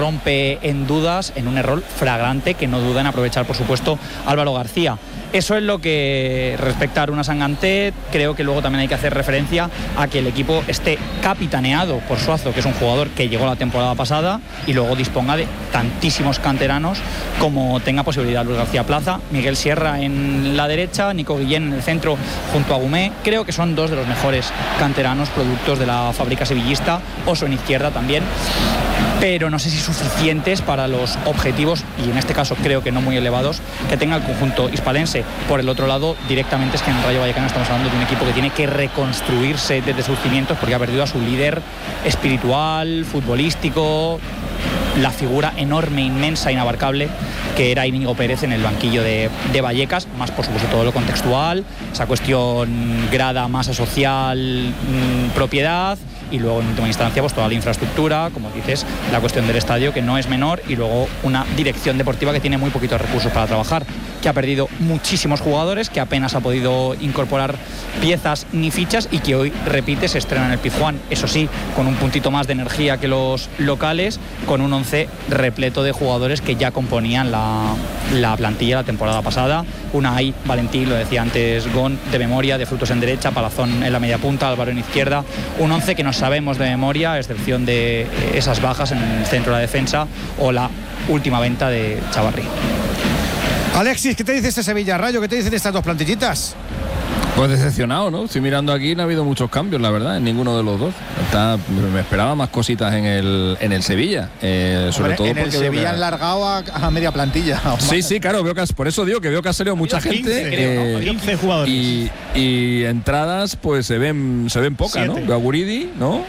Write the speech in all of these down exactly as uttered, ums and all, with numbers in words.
rompe en dudas en un error flagrante que no duda en aprovechar, por supuesto, Álvaro García. Eso es lo que respecta a Aruna Sanganté. Creo que luego también hay que hacer referencia a que el equipo esté capitaneado por Suazo, que es un jugador que llegó la temporada pasada, y luego disponga de tantísimos canteranos como tenga posibilidad. Luis García Plaza, Miguel Sierra en la derecha, Nico Guillén en el centro junto a Gumé. Creo que son dos de los mejores canteranos productos de la fábrica sevillista. Oso en izquierda también, pero no sé si suficientes para los objetivos, y en este caso creo que no muy elevados, que tenga el conjunto hispalense. Por el otro lado, directamente es que en el Rayo Vallecano estamos hablando de un equipo que tiene que reconstruirse desde sus cimientos, porque ha perdido a su líder espiritual, futbolístico, la figura enorme, inmensa, inabarcable que era Íñigo Pérez en el banquillo de, de Vallecas, más por supuesto todo lo contextual, esa cuestión grada, masa social, mmm, propiedad, y luego en última instancia pues toda la infraestructura, como dices, la cuestión del estadio, que no es menor, y luego una dirección deportiva que tiene muy poquitos recursos para trabajar, que ha perdido muchísimos jugadores, que apenas ha podido incorporar piezas ni fichas, y que hoy, repite, se estrena en el Pizjuán, eso sí, con un puntito más de energía que los locales, con un once repleto de jugadores que ya componían la, la plantilla la temporada pasada. Unai, Valentín, lo decía antes Gon, de memoria, de Frutos en derecha, Palazón en la media punta, Álvaro en izquierda, un once que nos sabemos de memoria, a excepción de esas bajas en el centro de la defensa o la última venta de Chavarri. Alexis, ¿qué te dice este Sevilla Rayo? ¿Qué te dicen estas dos plantillitas? Pues decepcionado, ¿no? Estoy mirando aquí, no ha habido muchos cambios, la verdad, en ninguno de los dos. Está, me esperaba más cositas en el, en el Sevilla, eh, sobre Hombre, todo en porque el Sevilla que, han largado a, a media plantilla. Sí, sí, claro, veo que, por eso digo que veo que ha salido mucha quince, gente. creo, ¿no? eh, quince jugadores. Y, y entradas, pues se ven se ven pocas, ¿no? Veo a Guridi, ¿no?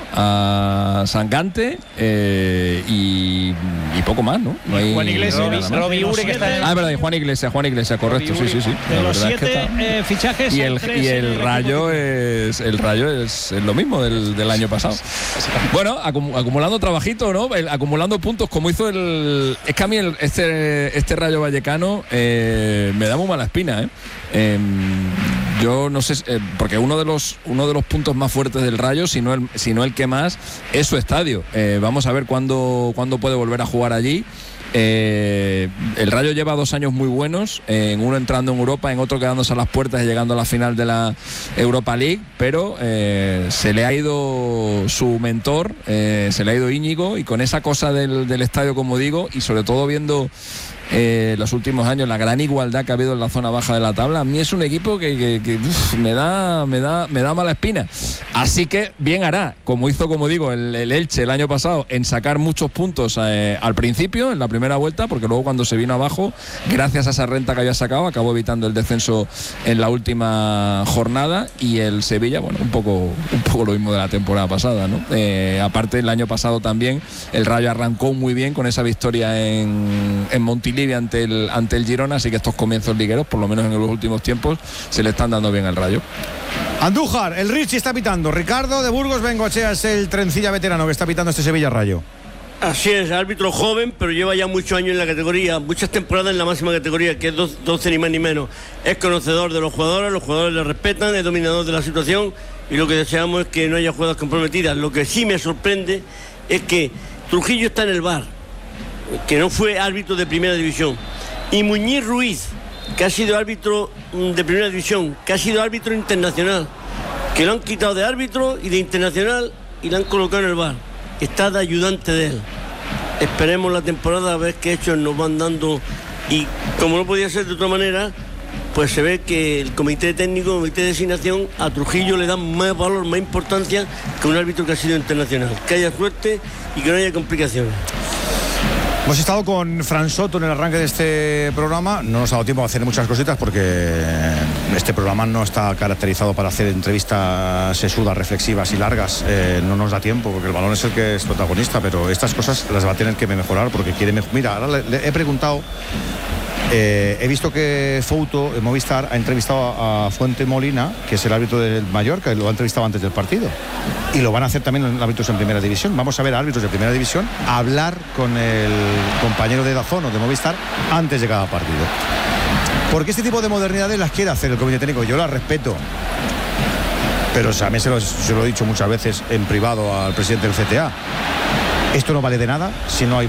A Sangante eh, y, y poco más, ¿no? No hay Juan Iglesias, Robi Ure, que está en... Ah, es verdad, y Juan Iglesias, Juan Iglesias, correcto, sí, sí, sí. De La los verdad es que siete está... eh, fichajes, y el, tres y en el Rayo equipo. es el Rayo es, es lo mismo del, del año pasado. Bueno, acum, acumulando trabajito, ¿no? El, acumulando puntos, como hizo el. Es que a mí el, este, este Rayo Vallecano eh, me da muy mala espina, ¿eh? Eh, yo no sé, eh, porque uno de los uno de los puntos más fuertes del Rayo, si no el, si no el que más, es su estadio. Eh, vamos a ver cuándo, cuándo puede volver a jugar allí. Eh, el Rayo lleva dos años muy buenos, en uno entrando en Europa, en otro quedándose a las puertas y llegando a la final de la Europa League, pero eh, se le ha ido su mentor, eh, se le ha ido Íñigo, y con esa cosa del, del estadio, como digo, y sobre todo viendo eh, los últimos años la gran igualdad que ha habido en la zona baja de la tabla, a mí es un equipo que, que, que uf, me da me da me da mala espina. Así que bien hará, como hizo, como digo, el, el Elche el año pasado, en sacar muchos puntos eh, al principio, en la primera vuelta, porque luego cuando se vino abajo, gracias a esa renta que había sacado, acabó evitando el descenso en la última jornada. Y el Sevilla, bueno, un poco un poco lo mismo de la temporada pasada, ¿no? Eh, aparte, el año pasado también el Rayo arrancó muy bien con esa victoria en, en Montilivi ante el, ante el Girona, así que estos comienzos ligueros, por lo menos en los últimos tiempos, se le están dando bien al Rayo. Andújar, el Richie está pitando. Ricardo de Burgos Bengoechea es el trencilla veterano que está pitando este Sevilla Rayo. Así es, árbitro joven, pero lleva ya muchos años en la categoría, muchas temporadas en la máxima categoría, que es doce ni más ni menos. Es conocedor de los jugadores, los jugadores le respetan, es dominador de la situación, y lo que deseamos es que no haya jugadas comprometidas. Lo que sí me sorprende es que Trujillo está en el V A R, que no fue árbitro de primera división, y Muñiz Ruiz, que ha sido árbitro de primera división, que ha sido árbitro internacional, que lo han quitado de árbitro y de internacional y lo han colocado en el V A R. Está de ayudante de él. Esperemos la temporada a ver qué hechos nos van dando, y como no podía ser de otra manera, pues se ve que el comité técnico, el comité de designación, a Trujillo le dan más valor, más importancia que un árbitro que ha sido internacional. Que haya suerte y que no haya complicaciones. Hemos estado con Fran Soto en el arranque de este programa. No nos ha dado tiempo a hacer muchas cositas porque este programa no está caracterizado para hacer entrevistas sesudas, reflexivas y largas. Eh, no nos da tiempo porque el balón es el que es protagonista, pero estas cosas las va a tener que mejorar porque quiere mejorar. Mira, ahora le, le he preguntado. Eh, he visto que Fouto, en Movistar, ha entrevistado a, a Fuente Molina, que es el árbitro del Mallorca, y lo ha entrevistado antes del partido. Y lo van a hacer también los árbitros en primera división. Vamos a ver a árbitros de primera división a hablar con el compañero de Dazón o de Movistar antes de cada partido. Porque este tipo de modernidades las quiere hacer el comité técnico. Yo las respeto. Pero o sea, a mí se lo, se lo he dicho muchas veces en privado al presidente del C T A. Esto no vale de nada si no hay